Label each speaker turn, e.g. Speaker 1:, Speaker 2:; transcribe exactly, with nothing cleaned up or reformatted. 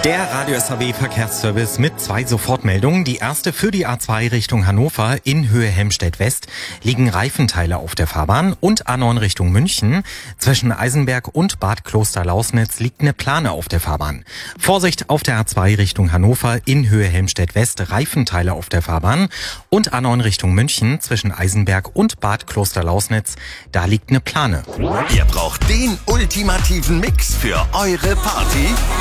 Speaker 1: Der Radio S A W Verkehrsservice mit zwei Sofortmeldungen. Die erste für die A zwei Richtung Hannover in Höhe Helmstedt West liegen Reifenteile auf der Fahrbahn und A neun Richtung München. Zwischen Eisenberg und Bad Kloster-Lausnitz liegt eine Plane auf der Fahrbahn. Vorsicht auf der A zwei Richtung Hannover in Höhe Helmstedt West, Reifenteile auf der Fahrbahn und A neun Richtung München zwischen Eisenberg und Bad Kloster-Lausnitz, da liegt eine Plane.
Speaker 2: Ihr braucht den ultimativen Mix für eure Party.